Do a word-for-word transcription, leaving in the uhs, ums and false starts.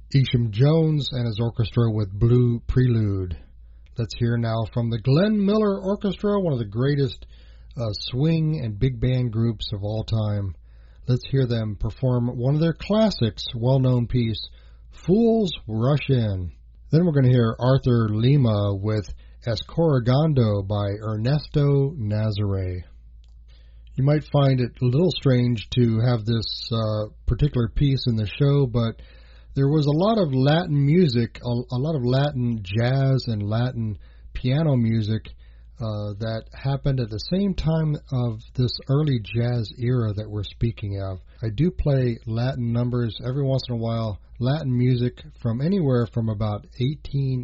Isham Jones and his orchestra with Blue Prelude. Let's hear now from the Glenn Miller Orchestra, one of the greatest uh, swing and big band groups of all time. Let's hear them perform one of their classics, well-known piece, Fools Rush In. Then we're going to hear Arthur Lima with Escorregando by Ernesto Nazare. You might find it a little strange to have this uh, particular piece in the show, but there was a lot of Latin music, a, a lot of Latin jazz and Latin piano music uh, that happened at the same time of this early jazz era that we're speaking of. I do play Latin numbers every once in a while, Latin music from anywhere from about eighteen